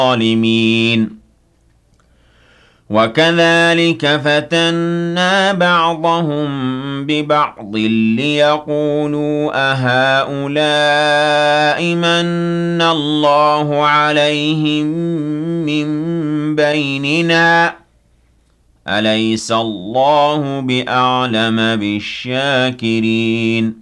الظالمين وكذلك فتنا بعضهم ببعض ليقولوا أهؤلاء من الله عليهم من بيننا أليس الله بأعلم بالشاكرين